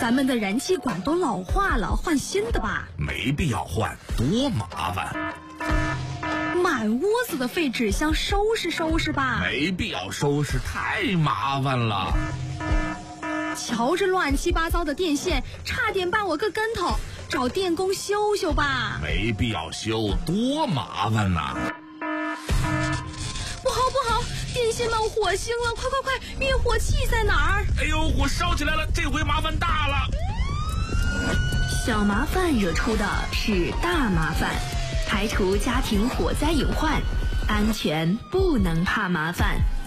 咱们的燃气管都老化了，换新的吧。 没必要换，多麻烦。 满屋子的废纸箱，收拾收拾吧。 没必要收拾，太麻烦了。 瞧这乱七八糟的电线，差点绊我个跟头，找电工修修吧。 没必要修，多麻烦呐。 不好，电线冒火星了，快，灭火器在哪儿？ 哎呦，火烧起来了，这回麻烦大了。 小麻烦惹出的是大麻烦，排除家庭火灾隐患，安全不能怕麻烦。